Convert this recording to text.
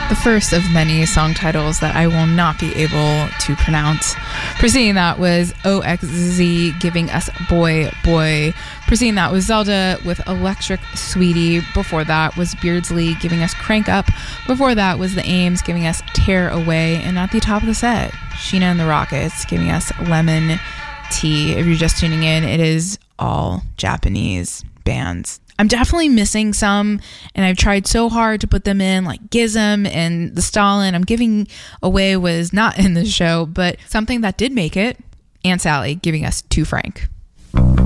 The first of many song titles that I will not be able to pronounce. Preceding that was OXZ giving us Boy Boy. Preceding that was Zelda with Electric Sweetie. Before that was Beardsley giving us Crank Up. Before that was The Ames giving us Tear Away. And at the top of the set, Sheena and the Rockets giving us Lemon Tea. If you're just tuning in, it is all Japanese bands. I'm definitely missing some, and I've tried so hard to put them in, like Gizm and the Stalin I'm giving away was not in this show, but something that did make it, Aunt Sally giving us To Frank.